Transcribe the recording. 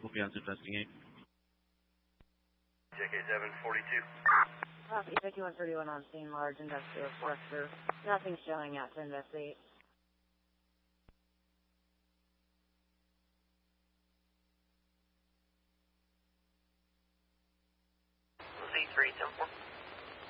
We'll be on to investigate. JK742. Copy, 5131 on scene, large industrial structure. Nothing showing out to investigate. Z374.